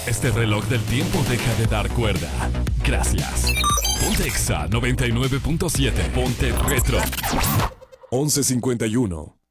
Este reloj del tiempo deja de dar cuerda. Gracias. Ponte Exa 99.7. Ponte retro. 11:51.